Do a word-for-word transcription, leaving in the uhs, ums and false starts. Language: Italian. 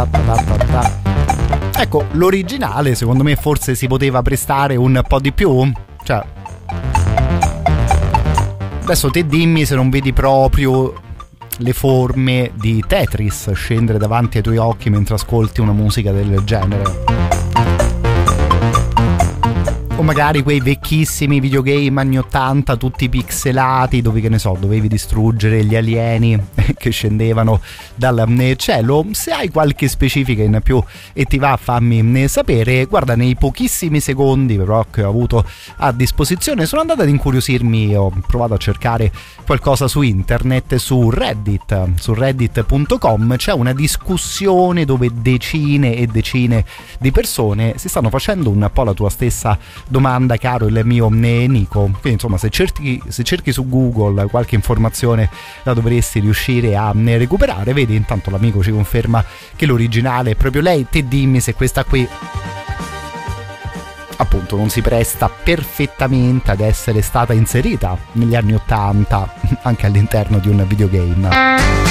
ta ta ta ta ta. Ecco, l'originale secondo me forse si poteva prestare un po' di più, cioè adesso te dimmi se non vedi proprio le forme di Tetris scendere davanti ai tuoi occhi mentre ascolti una musica del genere. O magari quei vecchissimi videogame anni ottanta tutti pixelati dove, che ne so, dovevi distruggere gli alieni che scendevano dal cielo. Se hai qualche specifica in più e ti va, fammi sapere. Guarda, nei pochissimi secondi però che ho avuto a disposizione sono andato ad incuriosirmi, ho provato a cercare qualcosa su internet, su Reddit, su reddit punto com c'è una discussione dove decine e decine di persone si stanno facendo un po' la tua stessa domanda, caro il mio Nico. Quindi insomma, se cerchi, se cerchi su Google qualche informazione la dovresti riuscire a recuperare. Vedi, intanto l'amico ci conferma che l'originale è proprio lei. Te dimmi se questa qui appunto non si presta perfettamente ad essere stata inserita negli anni ottanta anche all'interno di un videogame.